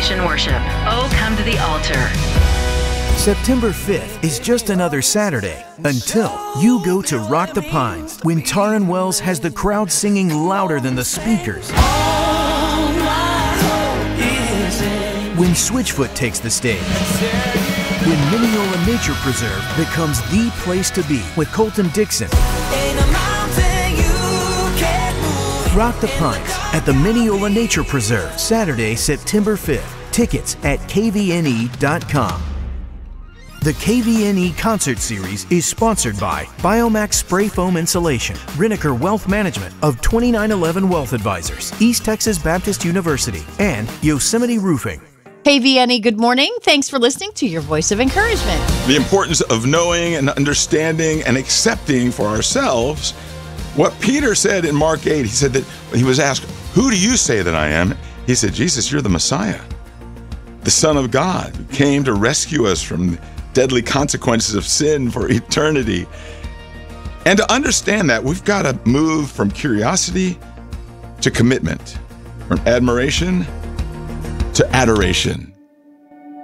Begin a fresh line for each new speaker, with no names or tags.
Restoration Worship. Oh, come to the altar.
September 5th is just another Saturday until you go to Rock the Pines when Taryn Wells has the crowd singing louder than the speakers. When Switchfoot takes the stage. When Mineola Nature Preserve becomes the place to be with Colton Dixon. Rock the Pines at the Mineola Nature Preserve, Saturday, September 5th. Tickets at kvne.com. The KVNE Concert Series is sponsored by Biomax Spray Foam Insulation, Riniker Wealth Management of 2911 Wealth Advisors, East Texas Baptist University, and Yosemite Roofing.
KVNE, good morning. Thanks for listening to your voice of encouragement.
The importance of knowing and understanding and accepting for ourselves what Peter said in Mark 8. He said that he was asked, "Who do you say that I am?" He said, "Jesus, you're the Messiah, the Son of God, who came to rescue us from deadly consequences of sin for eternity." And to understand that, we've got to move from curiosity to commitment, from admiration to adoration.